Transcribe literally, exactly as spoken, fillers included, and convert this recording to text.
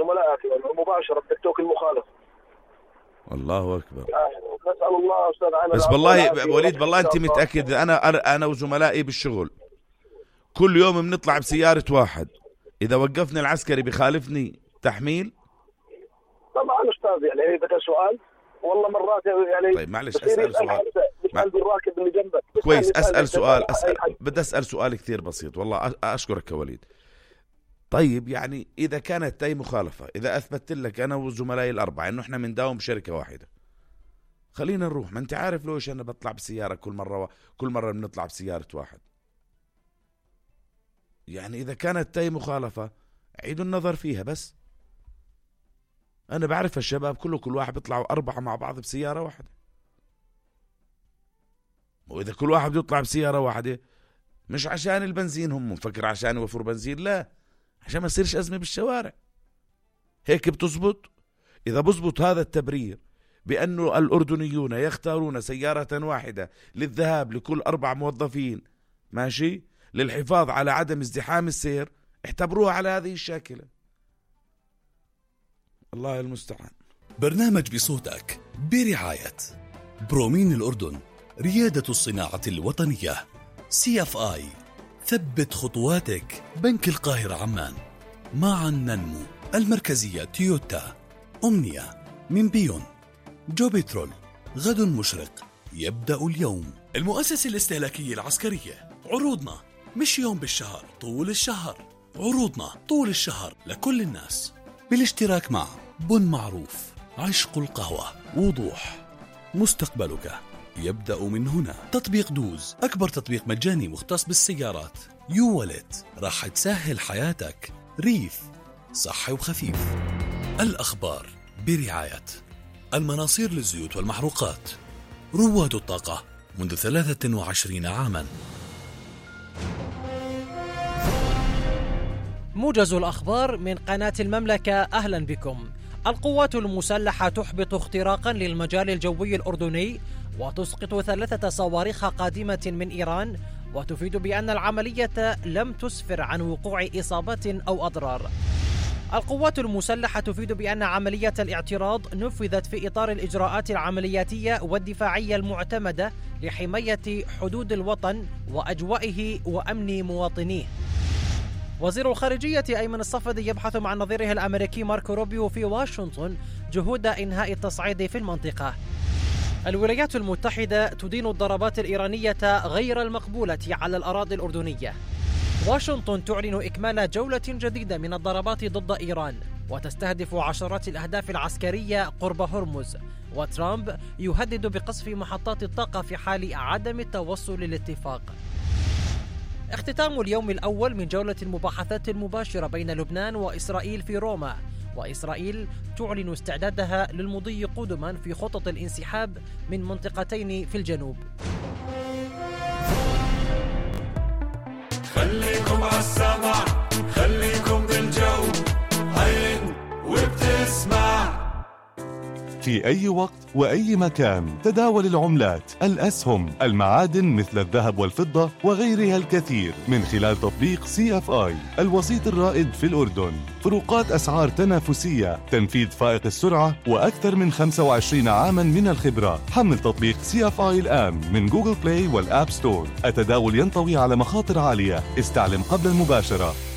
زملائك مباشرة بالتوك المخالف. الله أكبر. نسأل الله أستاذ عامر. بس والله وليد بالله أنت متأكد؟ أنا أنا وزملائي بالشغل كل يوم بنطلع بسيارة واحد، إذا وقفني العسكري بخالفني تحميل؟ طبعا أستاذ يعني هذا سؤال والله مرات يعني. طيب معلش أسأل سؤال. مع... الراكب اللي جنبك. كويس أسأل سؤال أسأل بدي أسأل سؤال كثير بسيط والله. أشكرك يا وليد. طيب يعني إذا كانت أي مخالفة، إذا أثبت لك أنا وزملائي الأربعة إنه إحنا منداوم بشركة واحدة، خلينا نروح. ما أنت عارف لوش أنا بطلع بسيارة كل مرة، كل مرة بنطلع بسيارة واحد. يعني إذا كانت أي مخالفة عيدوا النظر فيها. بس أنا بعرف الشباب كله كل واحد بيطلعوا أربعة مع بعض بسيارة واحدة، وإذا كل واحد يطلع بسيارة واحدة مش عشان البنزين، هم مفكر عشان يوفر بنزين، لا، عشان ما يصيرش أزمة بالشوارع. هيك بتزبط؟ إذا بزبط هذا التبرير بأنه الأردنيون يختارون سيارة واحدة للذهاب لكل أربع موظفين، ماشي، للحفاظ على عدم ازدحام السير، اعتبروها على هذه الشاكلة. الله المستعان. برنامج بصوتك برعاية برومين الأردن، ريادة الصناعة الوطنية، سي اف آي، ثبت خطواتك، بنك القاهرة عمان، معا ننمو، المركزية تويوتا، أمنية، من بيون، جو بترول، غد مشرق، يبدأ اليوم، المؤسسة الاستهلاكية العسكرية. عروضنا مش يوم بالشهر، طول الشهر. عروضنا طول الشهر لكل الناس، بالاشتراك مع بن معروف، عشق القهوة، وضوح، مستقبلك يبدأ من هنا. تطبيق دوز، أكبر تطبيق مجاني مختص بالسيارات. يو والت، راح تسهل حياتك. ريف، صحي وخفيف. الأخبار برعاية المناصير للزيوت والمحروقات، رواد الطاقة منذ ثلاثة وعشرين عاما. موجز الأخبار من قناة المملكة، أهلا بكم. القوات المسلحة تحبط اختراقا للمجال الجوي الأردني وتسقط ثلاثة صواريخ قادمة من إيران، وتفيد بأن العملية لم تسفر عن وقوع إصابات أو أضرار. القوات المسلحة تفيد بأن عملية الاعتراض نفذت في إطار الإجراءات العملياتية والدفاعية المعتمدة لحماية حدود الوطن وأجوائه وأمن مواطنيه. وزير الخارجية أيمن الصفدي يبحث مع نظيره الأمريكي ماركو روبيو في واشنطن جهود إنهاء التصعيد في المنطقة. الولايات المتحدة تدين الضربات الإيرانية غير المقبولة على الأراضي الأردنية. واشنطن تعلن إكمال جولة جديدة من الضربات ضد إيران وتستهدف عشرات الأهداف العسكرية قرب هرمز. وترامب يهدد بقصف محطات الطاقة في حال عدم التوصل للاتفاق. اختتام اليوم الأول من جولة المباحثات المباشرة بين لبنان وإسرائيل في روما، وإسرائيل تعلن استعدادها للمضي قدما في خطط الانسحاب من منطقتين في الجنوب. خليكم عالسمع، خليكم بالجو، عين وبتسمع. في أي وقت وأي مكان تداول العملات، الأسهم، المعادن مثل الذهب والفضة وغيرها الكثير من خلال تطبيق سي اف آي، الوسيط الرائد في الأردن. فروقات أسعار تنافسية، تنفيذ فائق السرعة، وأكثر من خمسة وعشرين عاما من الخبرة. حمل تطبيق سي اف آي الآن من جوجل بلاي والآب ستور. التداول ينطوي على مخاطر عالية، استعلم قبل المباشرة.